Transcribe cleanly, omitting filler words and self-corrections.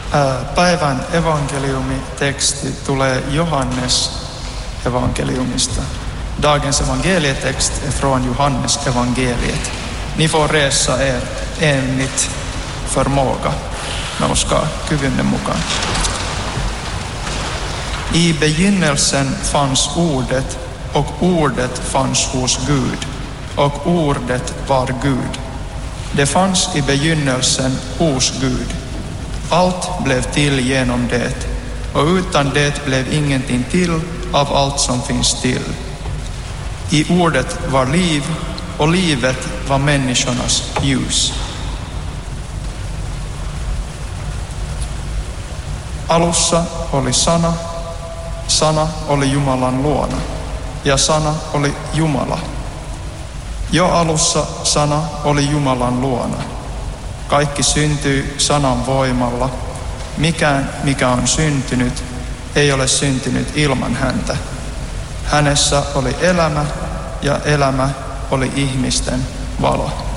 Päivän evankeliumiteksti tulee Johannes evankeliumista. Dagens evangelietext är från Johannes evangeliet. Ni får resa er enligt förmåga. Nouskaa kyvynne mukaan. I begynnelsen fanns ordet, och ordet fanns hos Gud, och ordet var Gud. Det fanns i begynnelsen hos Gud. Allt blev till genom det, och utan det blev ingenting till av allt som finns till. I ordet var liv, och livet var människornas ljus. Alussa oli sana, sana oli Jumalan luona, ja sana oli Jumala. Jo alussa sana oli Jumalan luona. Kaikki syntyy sanan voimalla. Mikään, mikä on syntynyt, ei ole syntynyt ilman häntä. Hänessä oli elämä, ja elämä oli ihmisten valo.